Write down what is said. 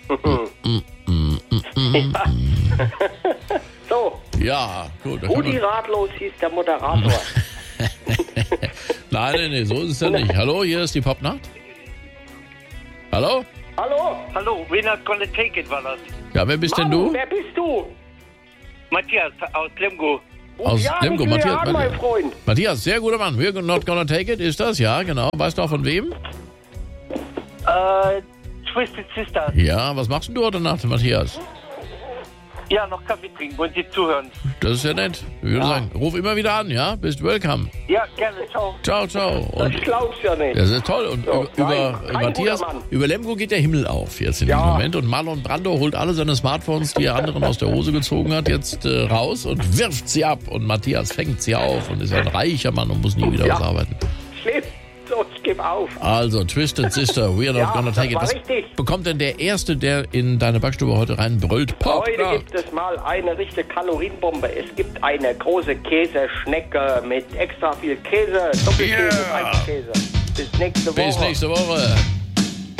So. Ja, gut. Rudi Ratlos hieß der Moderator. Nein, so ist es ja nicht. Hallo, hier ist die Popnacht. Hallo? Hallo? Hallo, Winner Gonna Take It war das. Ja, wer bist denn Manu, du? wer bist du? Matthias aus Lemgo. Aus ja, Lemgo, ich will Matthias. an, mein Freund. Matthias, sehr guter Mann. We're not gonna take it, ist das? Ja, genau. Weißt du auch von wem? Twisted Sisters. Ja, was machst denn du heute Nacht, Matthias? Ja, noch Kaffee trinken und Sie zuhören. Das ist ja nett. Ich würde sagen, ruf immer wieder an, ja? Bist welcome. Ja, gerne, ciao. Ciao, ciao. Und Ich glaub's ja nicht. das ist toll. Und So, über kein Matthias, guter Mann. über Lemgo geht der Himmel auf jetzt in diesem Moment. Und Marlon Brando holt alle seine Smartphones, die er anderen aus der Hose gezogen hat, jetzt raus und wirft sie ab. Und Matthias fängt sie auf und ist ein reicher Mann und muss nie wieder was arbeiten. Schlimm. So, ich geb auf. Also, Twisted Sister, we're not Ja, gonna take it. das Was war richtig. bekommt denn der Erste, der in deine Backstube heute reinbrüllt? Heute gibt es mal eine richtige Kalorienbombe. Es gibt eine große Käseschnecke mit extra viel Käse, Doppelkäse, Yeah. Einzelkäse. Bis nächste Woche. Bis nächste Woche.